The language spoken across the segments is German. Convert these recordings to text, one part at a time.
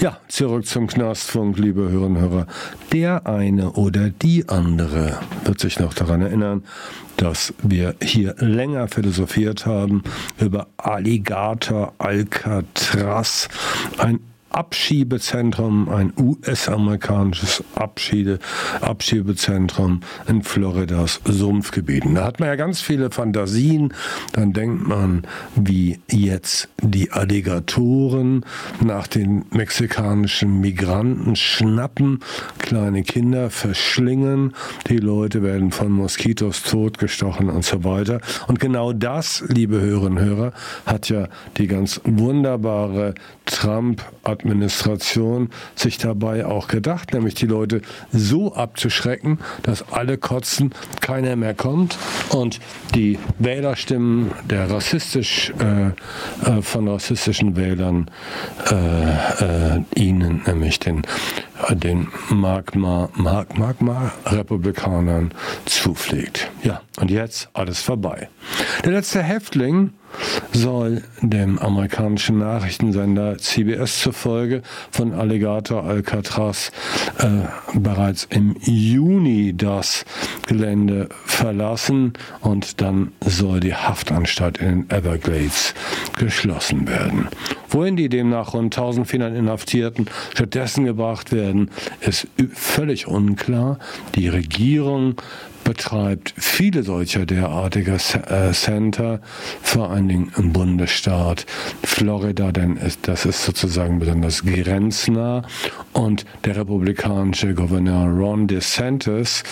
Ja, zurück zum Knastfunk, liebe Hörerinnen und Hörer. Der eine oder die andere wird sich noch daran erinnern, dass wir hier länger philosophiert haben über Alligator Alcatraz, ein Abschiebezentrum, ein US-amerikanisches Abschiebezentrum in Floridas Sumpfgebieten. Da hat man ja ganz viele Fantasien. Dann denkt man, wie jetzt die Alligatoren nach den mexikanischen Migranten schnappen, kleine Kinder verschlingen, die Leute werden von Moskitos totgestochen und so weiter. Und genau das, liebe Hörerinnen und Hörer, hat ja die ganz wunderbare Trump-Administration sich dabei auch gedacht, nämlich die Leute so abzuschrecken, dass alle kotzen, keiner mehr kommt und die Wählerstimmen der von rassistischen Wählern ihnen, nämlich den Magma-Republikanern zupflegt. Ja, und jetzt alles vorbei. Der letzte Häftling soll dem amerikanischen Nachrichtensender CBS zufolge von Alligator Alcatraz bereits im Juni das Gelände verlassen und dann soll die Haftanstalt in den Everglades geschlossen werden. Wohin die demnach rund 1400 Inhaftierten stattdessen gebracht werden, ist völlig unklar. Die Regierung betreibt viele solcher derartiger Center, vor allen Dingen im Bundesstaat Florida, denn das ist sozusagen besonders grenznah. Und der republikanische Gouverneur Ron DeSantis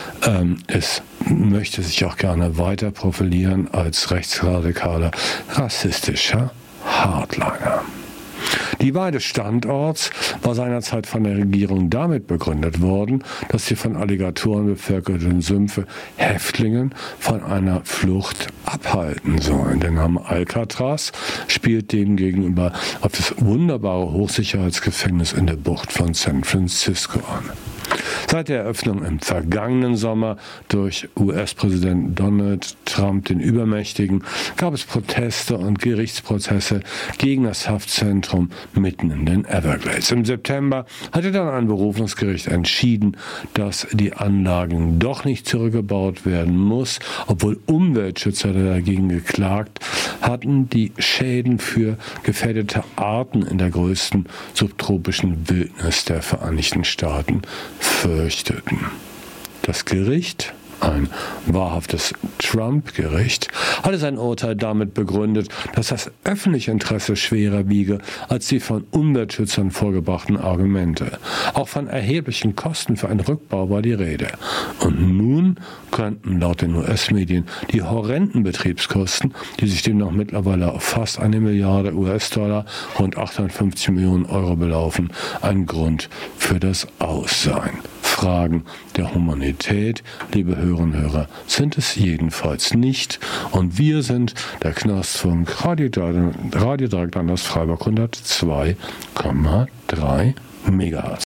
möchte sich auch gerne weiter profilieren als rechtsradikaler, rassistischer Hardliner. Die Wahl des Standorts war seinerzeit von der Regierung damit begründet worden, dass die von Alligatoren bevölkerten Sümpfe Häftlingen von einer Flucht abhalten sollen. Denn am Alcatraz spielt demgegenüber auf das wunderbare Hochsicherheitsgefängnis in der Bucht von San Francisco an. Seit der Eröffnung im vergangenen Sommer durch US-Präsident Donald Trump, den Übermächtigen, gab es Proteste und Gerichtsprozesse gegen das Haftzentrum mitten in den Everglades. Im September hatte dann ein Berufungsgericht entschieden, dass die Anlagen doch nicht zurückgebaut werden muss, obwohl Umweltschützer dagegen geklagt hatten, die Schäden für gefährdete Arten in der größten subtropischen Wildnis der Vereinigten Staaten fürchteten. Das Gericht, ein wahrhaftes Trump-Gericht, hatte sein Urteil damit begründet, dass das öffentliche Interesse schwerer wiege als die von Umweltschützern vorgebrachten Argumente. Auch von erheblichen Kosten für einen Rückbau war die Rede. Und nun könnten laut den US-Medien die horrenden Betriebskosten, die sich demnach mittlerweile auf fast 1 Milliarde US-Dollar, rund 850 Millionen Euro belaufen, ein Grund für das Aus sein. Fragen der Humanität, liebe Hörerinnen und Hörer, sind es jedenfalls nicht. Und wir sind der Knastfunk Radio Dreieckland aus Freiburg 102,3 Megahertz.